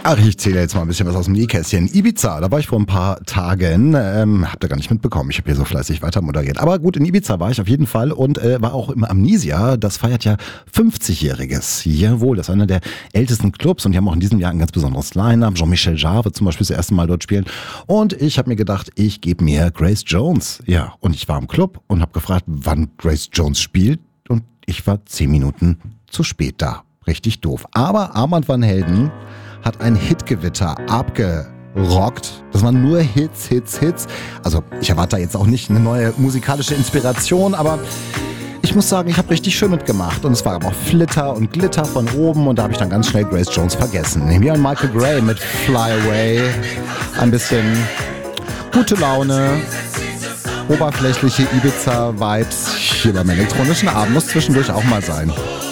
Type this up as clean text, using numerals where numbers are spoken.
Ach, ich zähle jetzt mal ein bisschen was aus dem Nähkästchen. Ibiza, da war ich vor ein paar Tagen, habt ihr gar nicht mitbekommen, ich habe hier so fleißig weiter moderiert. Aber gut, in Ibiza war ich auf jeden Fall und war auch im Amnesia, das feiert ja 50-Jähriges. Jawohl, das ist einer der ältesten Clubs und die haben auch in diesem Jahr ein ganz besonderes Line-Up. Jean-Michel Jarre wird zum Beispiel das erste Mal dort spielen und ich habe mir gedacht, ich gebe mir Grace Jones. Ja, und ich war im Club und habe gefragt, wann Grace Jones spielt und ich war 10 Minuten zu spät da. Richtig doof. Aber Armand van Helden hat ein Hitgewitter abgerockt. Das waren nur Hits. Also ich erwarte da jetzt auch nicht eine neue musikalische Inspiration, aber ich muss sagen, ich habe richtig schön mitgemacht. Und es war aber auch Flitter und Glitter von oben und da habe ich dann ganz schnell Grace Jones vergessen. Hier an Michael Gray mit Fly Away. Ein bisschen gute Laune, oberflächliche Ibiza-Vibes hier beim elektronischen Abend. Muss zwischendurch auch mal sein.